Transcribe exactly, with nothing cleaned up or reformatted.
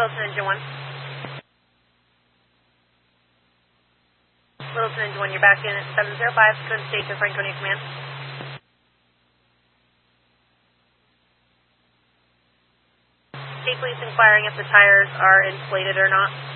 Littleton Engine one. Littleton Engine one, you're back in at seven zero five, Twin Station, Franconia Command. State Police inquiring if the tires are inflated or not.